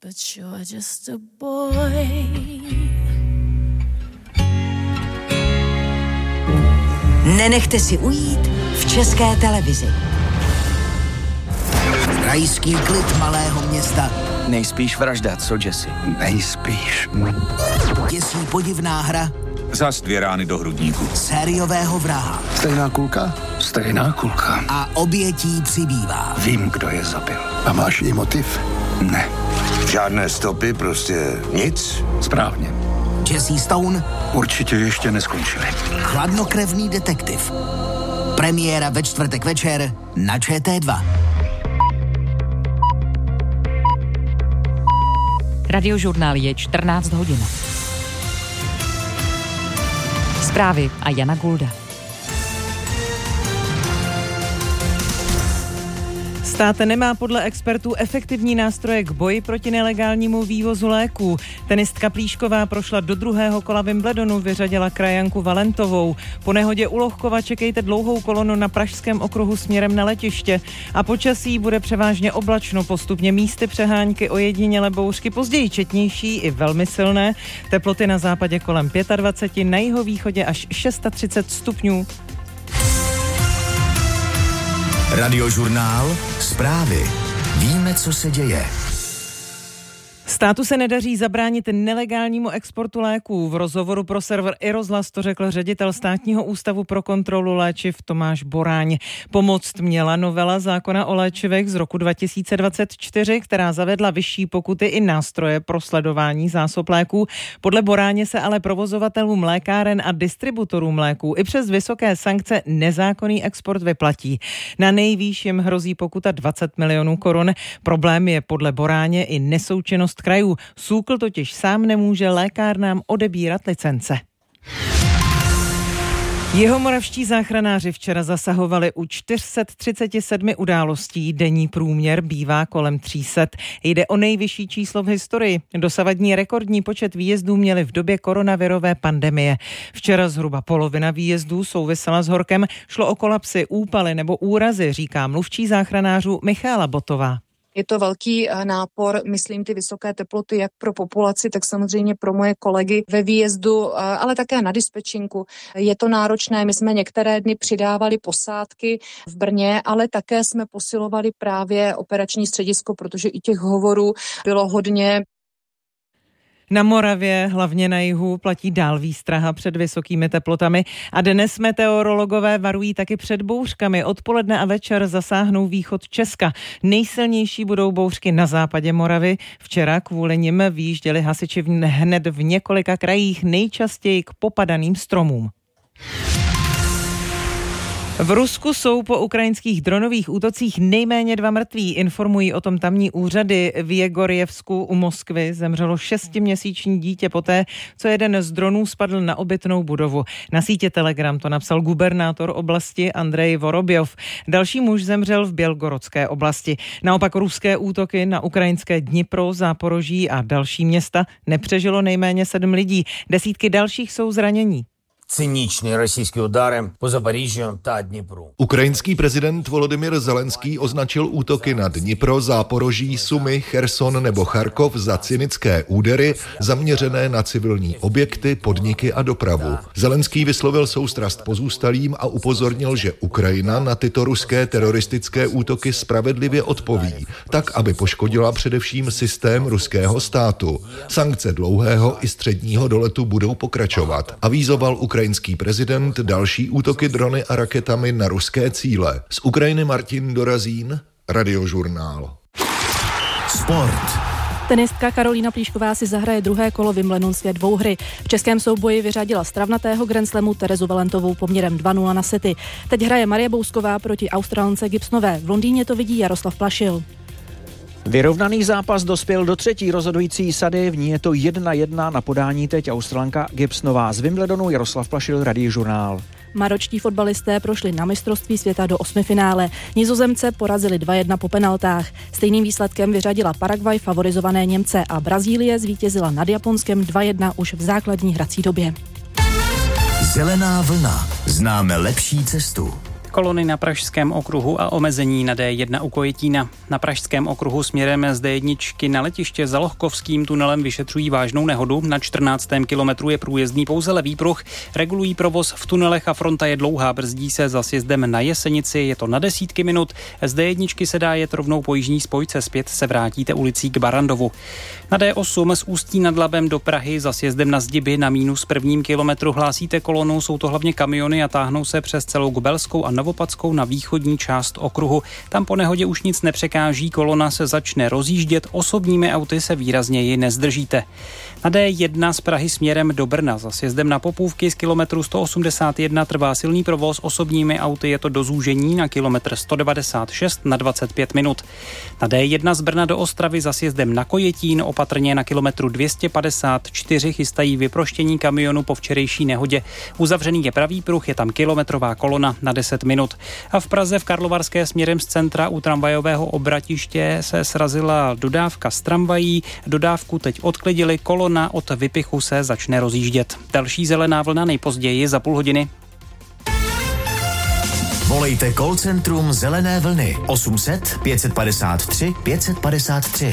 but you're just a boy. Nenechte si ujít v České televizi. Krajský klid malého města. Nejspíš vražda, co Jesse? Nejspíš. Děsí podivná hra. Zas 2 rány do hrudníku. Sériového vraha. Stejná kulka? Stejná kulka. A obětí přibývá. Vím, kdo je zabil. A máš i motiv? Ne. Žádné stopy, prostě nic? Správně. Jesse Stone. Určitě ještě neskončili. Chladnokrevný detektiv. Premiéra ve čtvrtek večer na ČT2. Radiožurnál je 14 hodin. Zprávy a Jana Gulda. Stát nemá podle expertů efektivní nástroje k boji proti nelegálnímu vývozu léků. Tenistka Plíšková prošla do druhého kola Wimbledonu, vyřadila krajanku Valentovou. Po nehodě u Lohkova čekejte dlouhou kolonu na pražském okruhu směrem na letiště. A počasí bude převážně oblačno, postupně místy přehánky, ojedinělé bouřky, později četnější i velmi silné. Teploty na západě kolem 25, na jihovýchodě až 36 stupňů. Radiožurnál, zprávy. Víme, co se děje. Státu se nedaří zabránit nelegálnímu exportu léků. V rozhovoru pro server iRozhlas to řekl ředitel Státního ústavu pro kontrolu léčiv Tomáš Boráň. Pomoct měla novela zákona o léčivech z roku 2024, která zavedla vyšší pokuty i nástroje pro sledování zásob léků. Podle Boráně se ale provozovatelům lékáren a distributorům léků i přes vysoké sankce nezákonný export vyplatí. Na nejvýš jim hrozí pokuta 20 milionů korun. Problém je podle Boráně i nesoučinnost krajů. SÚKL totiž sám nemůže lékárnám odebírat licence. Jihomoravští záchranáři včera zasahovali u 437 událostí, denní průměr bývá kolem 300. Jde o nejvyšší číslo v historii. Dosavadní rekordní počet výjezdů měli v době koronavirové pandemie. Včera zhruba polovina výjezdů souvisela s horkem, šlo o kolapsy, úpaly nebo úrazy, říká mluvčí záchranářů Michála Botová. Je to velký nápor, myslím, ty vysoké teploty, jak pro populaci, tak samozřejmě pro moje kolegy ve výjezdu, ale také na dispečinku. Je to náročné, my jsme některé dny přidávali posádky v Brně, ale také jsme posilovali právě operační středisko, protože i těch hovorů bylo hodně. Na Moravě, hlavně na jihu, platí dál výstraha před vysokými teplotami a dnes meteorologové varují taky před bouřkami. Odpoledne a večer zasáhnou východ Česka. Nejsilnější budou bouřky na západě Moravy. Včera kvůli nim vyjížděli hasiči hned v několika krajích, nejčastěji k popadaným stromům. V Rusku jsou po ukrajinských dronových útocích nejméně 2 mrtví, informují o tom tamní úřady. V Jegorjevsku u Moskvy zemřelo 6měsíční dítě poté, co jeden z dronů spadl na obytnou budovu. Na sítě Telegram to napsal gubernátor oblasti Andrej Vorobjov. Další muž zemřel v Bělgorodské oblasti. Naopak ruské útoky na ukrajinské Dnipro, Záporoží a další města nepřežilo nejméně 7 lidí. Desítky dalších jsou zranění. Cyniční rosijské udary po Zaporižží a Dnipru. Ukrajinský prezident Volodymyr Zelenský označil útoky na Dnipro, Záporoží, Sumy, Cherson nebo Charkov za cynické údery zaměřené na civilní objekty, podniky a dopravu. Zelenský vyslovil soustrast pozůstalým a upozornil, že Ukrajina na tyto ruské teroristické útoky spravedlivě odpoví, tak, aby poškodila především systém ruského státu. Sankce dlouhého i středního doletu budou pokračovat. Avízoval ukrajinský prezident další útoky drony a raketami na ruské cíle. Z Ukrajiny Martin Dorazín, Radiožurnál. Sport. Tenistka Karolína Plíšková si zahraje druhé kolo wimbledonské dvouhry. V českém souboji vyřadila z travnatého Grand Slamu Terezu Valentovou poměrem 2-0 na sety. Teď hraje Marie Bousková proti Australance Gibsonové. V Londýně to vidí Jaroslav Plašil. Vyrovnaný zápas dospěl do třetí rozhodující sady, v ní je to 1-1 na podání teď Australanka Gibsonová. Z Wimbledonu Jaroslav Plašil, Radiožurnál. Maročtí fotbalisté prošli na mistrovství světa do 8finále. Nizozemce porazili 2-1 po penaltách. Stejným výsledkem vyřadila Paraguay favorizované Němce a Brazílie zvítězila nad Japonskem 2-1 už v základní hrací době. Zelená vlna. Známe lepší cestu. Kolony na Pražském okruhu a omezení na D1 u Kojetína. Na Pražském okruhu směrem z D1 na letiště za Lohkovským tunelem vyšetřují vážnou nehodu. Na 14. kilometru je průjezdný pouze levý pruh. Regulují provoz v tunelech a fronta je dlouhá. Brzdí se za sjezdem na Jesenici. Je to na desítky minut. Z D1 se dá jet rovnou po jižní spojce. Zpět se vrátíte ulicí k Barandovu. Na D8 z Ústí nad Labem do Prahy za sjezdem na Zdiby na -1. kilometru hlásíte kolonu. Jsou to hlavně kamiony a táhnou se přes celou Gubelskou a Novopadskou na východní část okruhu. Tam po nehodě už nic nepřekáží, kolona se začne rozjíždět, osobními auty se výrazněji nezdržíte. Na D1 z Prahy směrem do Brna za sjezdem na Popůvky z kilometru 181 trvá silný provoz, osobními auty je to do zúžení na kilometr 196 na 25 minut. Na D1 z Brna do Ostravy za sjezdem na Kojetín opatrně na kilometru 254 chystají vyproštění kamionu po včerejší nehodě. Uzavřený je pravý pruh, je tam kilometrová kolona na 10 minut. A v Praze v Karlovarské směrem z centra u tramvajového obratiště se srazila dodávka z tramvají. Dodávku teď odklidili, kolona od Vypichu se začne rozjíždět. Další zelená vlna nejpozději za půl hodiny. Volejte call centrum Zelené vlny 800 553 553.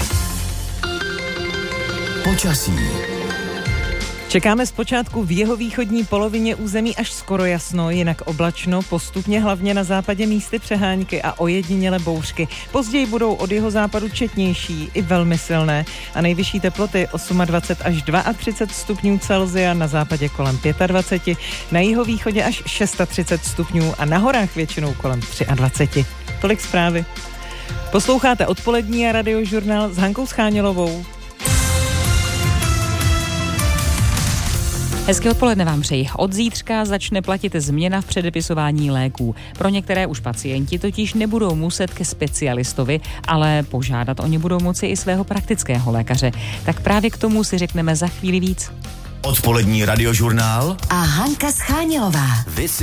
Počasí. Čekáme zpočátku v jihovýchodní polovině území až skoro jasno, jinak oblačno, postupně hlavně na západě místy přehánky a ojediněle bouřky. Později budou od jihozápadu četnější i velmi silné a nejvyšší teploty 28 až 32 stupňů Celsia, na západě kolem 25, na jihovýchodě až 36 stupňů a na horách většinou kolem 23. Tolik zprávy. Posloucháte odpolední a Radiožurnál s Hankou Schánělovou. Hezké odpoledne vám přeji. Od zítřka začne platit změna v předepisování léků. Pro některé už pacienti totiž nebudou muset ke specialistovi, ale požádat o ně budou moci i svého praktického lékaře. Tak právě k tomu si řekneme za chvíli víc. Odpolední Radiožurnál a Hanka Schánělová.